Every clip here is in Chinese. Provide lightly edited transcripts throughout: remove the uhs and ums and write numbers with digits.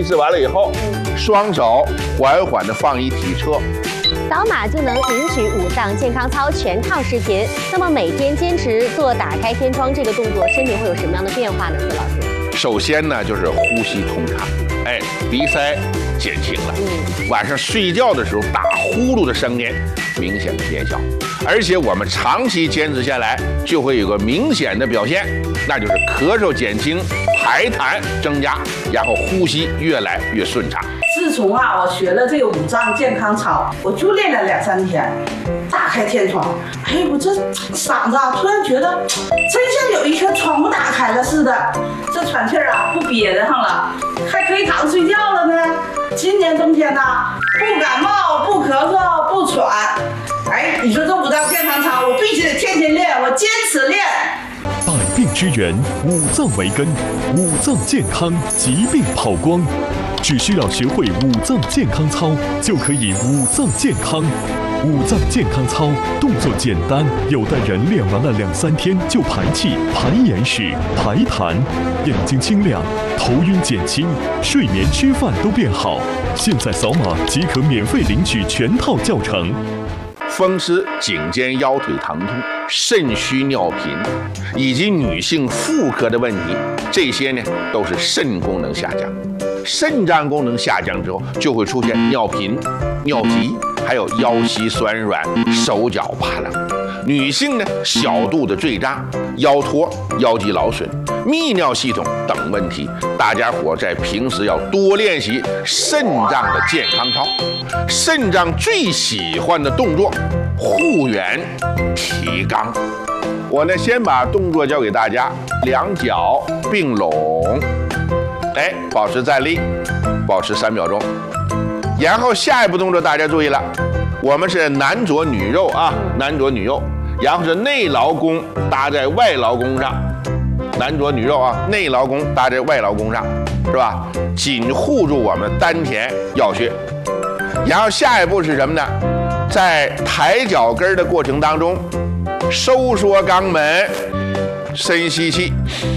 机制完了以后，双手缓缓地放一体侧， 扫码就能领取五脏健康操全套视频。那么每天坚持做打开天窗这个动作，身体会有什么样的变化呢？孙老师， 首先呢就是呼吸通畅，鼻塞减轻了，晚上睡觉的时候打呼噜的声音明显的减小，而且我们长期坚持下来，就会有个明显的表现，那就是咳嗽减轻，排痰增加，然后呼吸越来越顺畅。 自从我学了这个五脏健康操，我就练了2、3天，打开天窗，我这嗓子突然觉得真像有一扇窗户打开了似的，这喘气不憋得上了，还可以躺着睡觉了呢。今年冬天不感冒，不咳嗽，不喘。你说这五脏健康操，我必须得天天练，我坚持练。 百病之源，五脏为根，五脏健康，疾病跑光。只需要学会五脏健康操，就可以五脏健康。五脏健康操动作简单，有的人练完了2、3天就排气、排眼屎、排痰，眼睛清亮，头晕减轻，睡眠吃饭都变好。现在扫码即可免费领取全套教程。 风湿、颈肩腰腿疼痛、肾虚尿频，以及女性妇科的问题，这些呢都是肾功能下降。肾脏功能下降之后，就会出现尿频、尿急，还有腰膝酸软、手脚发冷。女性呢，小肚子坠胀、腰托、腰肌劳损、泌尿系统等问题，大家伙在平时要多练习肾脏的健康操。肾脏最喜欢的动作，护圆、提肛。我呢，先把动作教给大家，两脚并拢，保持站立，保持3秒钟。然后下一步动作大家注意了，我们是男左女右男左女右，然后是内劳宫搭在外劳宫上，男左女右内劳宫搭在外劳宫上，是吧？紧护住我们丹田要穴。然后下一步是什么呢？在抬脚跟的过程当中，收缩肛门，深吸气，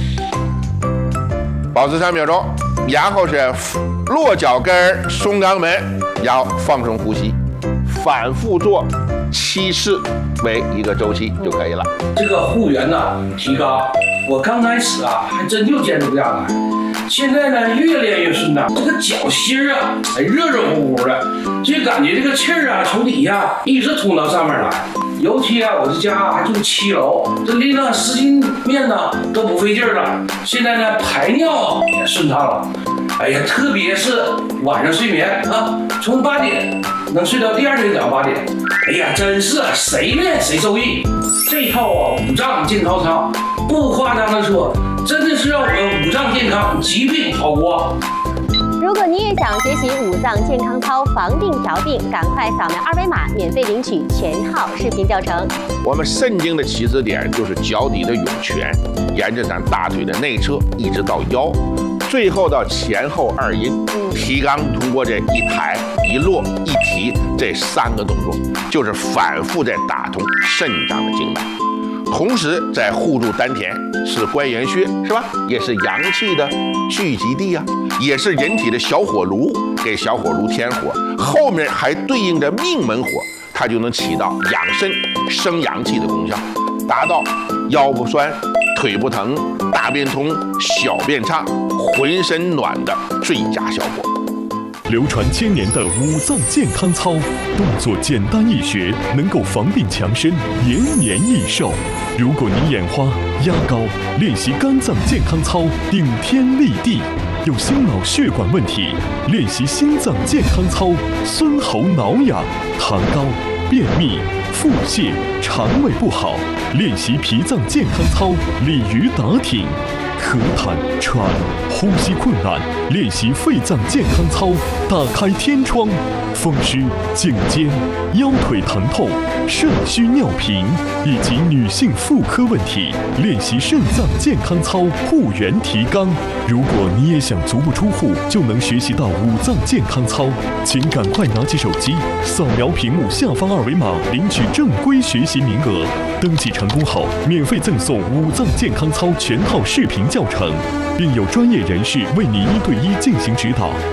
保持3秒钟。然后是落脚跟，松肛门，然后放松呼吸，反复做7次为一个周期就可以了。 这个护圆提肛，我刚开始还真就坚持不下来，现在呢越练越顺畅，这个脚心热热乎乎的，就感觉这个气从底下一直通到上面来。尤其我这家还住7楼，这拎了10斤面都不费劲了。现在呢排尿也顺畅了。特别是晚上睡眠从8点能睡到第2天早上8点。真是谁练谁受益。这套五脏健康操，不夸张的说，真的是让我们五脏健康，疾病跑光。 如果你也想学习五脏健康操防病调病，赶快扫描2维码，免费领取全套视频教程。我们肾经的起止点就是脚底的涌泉，沿着咱大腿的内侧一直到腰，最后到前后2阴。提肛通过这一抬、一落、一提这3个动作，就是反复在打通肾脏的经脉。同时在护住丹田，是关元穴，是吧？也是阳气的聚集地也是人体的小火炉，给小火炉添火。后面还对应着命门火，它就能起到养肾、生阳气的功效，达到腰不酸、腿不疼、大便通、小便畅、浑身暖的最佳效果。 流传1000年的五脏健康操，动作简单易学，能够防病强身，延年益寿。如果你眼花、压高，练习肝脏健康操，顶天立地；有心脑血管问题，练习心脏健康操，孙喉挠痒；糖高、便秘、腹泻、肠胃不好，练习脾脏健康操，鲤鱼打挺；咳痰、喘、呼吸困难，练习肺脏健康操，打开天窗；风湿、颈肩、腰腿疼痛、肾虚尿频以及女性妇科问题，练习肾脏健康操，护圆提肛。如果你也想足不出户就能学习到五脏健康操，请赶快拿起手机，扫描屏幕下方2维码，领取正规学习名额。登记成功后，免费赠送五脏健康操全套视频教程，并有专业人士为你1对1进行指导。